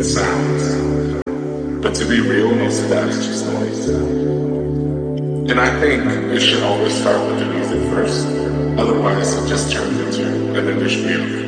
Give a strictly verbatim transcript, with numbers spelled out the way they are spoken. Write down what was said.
the sounds. But to be real, most of that is just noise. And I think it should always start with the music first. Otherwise, it just turns into an industry